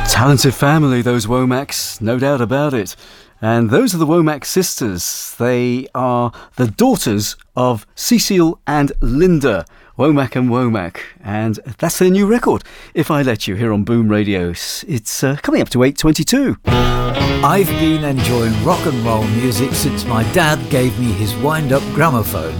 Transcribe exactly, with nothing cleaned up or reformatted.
Talented family, those Womacs, no doubt about it. And those are the Womack sisters. They are the daughters of Cecile and Linda Womack and Womack. And that's their new record, If I Let You, here on Boom Radio. It's uh, coming up to eight twenty-two. I've been enjoying rock and roll music since my dad gave me his wind-up gramophone.